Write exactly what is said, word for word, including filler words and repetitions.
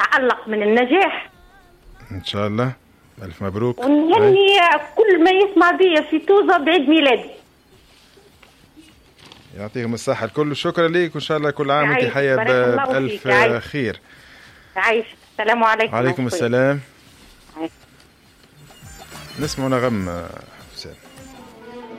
تألق من النجاح ان شاء الله. الف مبروك. ونهني كل ما يسمع بيا في توزة بعيد ميلادي. يعطيهم الصحة الكل. شكرا لك وإن شاء الله كل عام وأنت حية بألف خير. عايش. السلام عليكم. وعليكم السلام. نسمع نغم حسين.